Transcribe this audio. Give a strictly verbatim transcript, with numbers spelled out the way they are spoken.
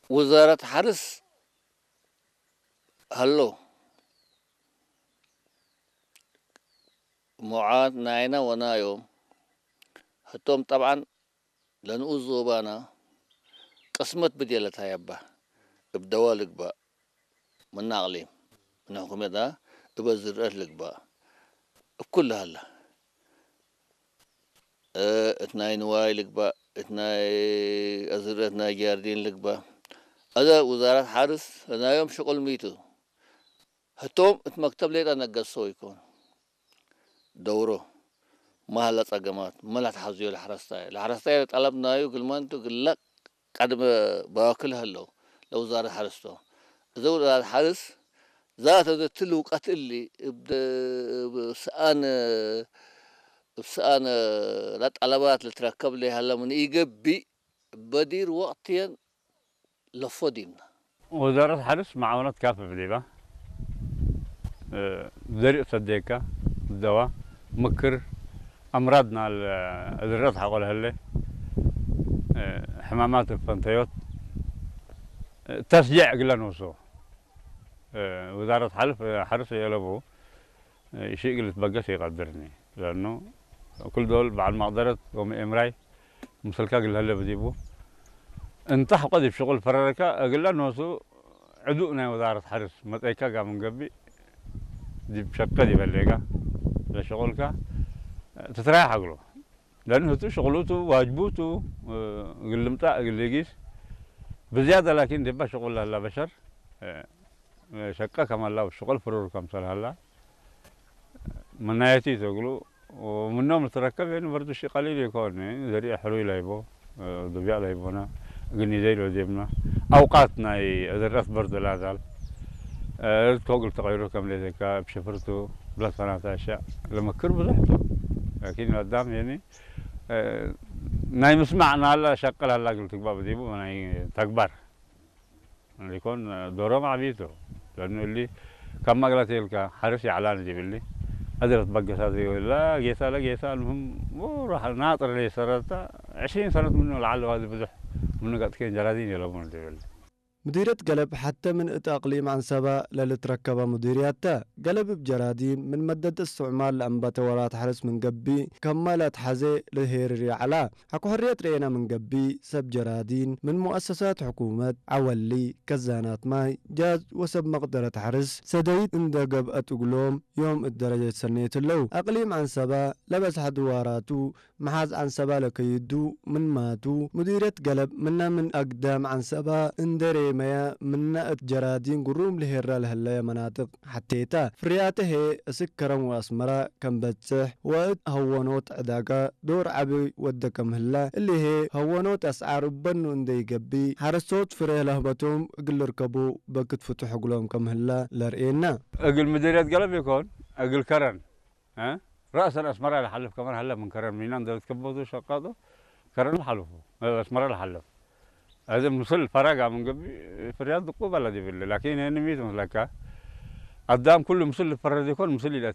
وزارة حرس هلو معاد ناينا ونايوم هتوم طبعا لنقول زوبانا قسمت بديلتها يبا بدوالك با من ناغلي من حكومة دا بزر لك با بكل هلا اه اتناي نواي لك با اتناي ازر اتناي جاردين لك با هذا وزارة حرس انا يوم شغل ميتو هتوم اتمكتب لي انا قصو يكون دوره ما هلا تقامات ما لا تحزيو الحرستاي الحرستاي طلبنا يقول ما انتو قل لك قدم باكل هلو لو وزارة حرستو إذا وزارة حرس ذات تلو قتلي بسأن بسأن لا طلبات اللي تركب لي هلا من يجبي بدير وقتين لفوديمنا وزارة حرس معاونات كافة في ديبا زرع صديقة الدواء مكر أمراضنا الذرات حقول هلا حمامات الفنتيوت تشجيع قلنا نوصو وزارة حلف حرس يلبو شيء قلت بقى شيء قدرني لأنه كل دول بعد ما قدرت قوم إمراي مسلكا قل هلا بجيبو انت حقدي في شغل فراركا قلنا نوصو عدونا وزارة حرس متأكا قام من قبي دي بشقة دي بلقا لشغلك تتراح عقله لأنه تو شغلته واجبوته قلمتا قليقيس بزيادة لكن دي شغل هلا بشر شقة كمان لا شغل فرور كم سنة هلا من نهايتي تقولوا ومنهم تركب يعني برضو شيء قليل يكون يعني ذريعة حلوة لايبو ضبيع لايبونا قلني زي لو جبنا أوقاتنا ذرات برضو لا زال تقول تغيروا كم لذيك بشفرتو بلا صناعة أشياء لما كربوا زحتوا لكن قدام يعني ناي مسمعنا هلا شقل هلا قلت باب ديبو ناي تكبر اللي يكون دوره مع بيته لأنه اللي كم قلت لك حرس إعلان يجيب لي أدرت بقى هذه ولا جيسا لا جيسا المهم وراح ناطر لي صارت عشرين سنة منه لعله هذا بدح منه قد كان جرادين يلعبون يجيب لي مديرية قلب حتى من إتأقليم عن سبا للتركب مديرياتا قلب بجرادين من مدة استعمال لأنبات ورات حرس من قبي كمالات حزي لهير ريعلا حكو حرية رينا من قبي سب جرادين من مؤسسات حكومة عولي كزانات ماي جاز وسب مقدرة حرس سديد اند قب أتقلوم يوم الدرجة سنية اللو أقليم عن سبا لبس حدواراتو محاز عن سبا لكيدو من ماتو مديرية قلب منا من أقدام عن سبا اندري ميا منا جرادين قروم لهيرا لهلا مناطق حتيتا فرياته سكرم واسمرا كم بتصح واد هونوت عداقا دور عبي ودكم هلا اللي هي هونوت اسعار بنو اندي قبي حرسوت فريه لهبتهم اقل ركبو بكت فتح قلوم كم هلا لرئينا اقل مديرية قلب يكون اقل كرن ها رأسا اسمرا لحلف كمان هلا من كرن مينان دو تكبوتو شقاطو كرن لحلفو اسمرا لحلف هذا مسل فرقة من قبل في الرياض قوة بلدي بالله لكن هنا ميت مسلكة قدام كل مسل فرد يكون مسل